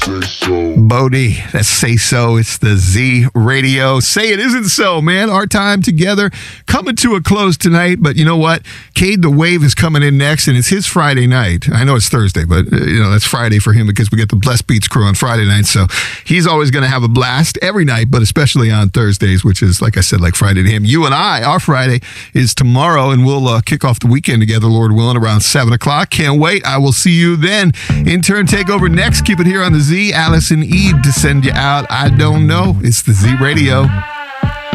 Bodie, that's Say So. It's the Z Radio. Say it isn't so, man. Our time together coming to a close tonight. But you know what? Cade the Wave is coming in next, and it's his Friday night. I know it's Thursday, but that's Friday for him because we get the Blessed Beats crew on Friday night. So he's always going to have a blast every night, but especially on Thursdays, which is, like I said, like Friday to him. You and I, our Friday is tomorrow, and we'll kick off the weekend together, Lord willing, around 7 o'clock. Can't wait. I will see you then. Intern Takeover next. Keep it here on the Z. Allison Eve to send you out. I don't know. It's the Z Radio.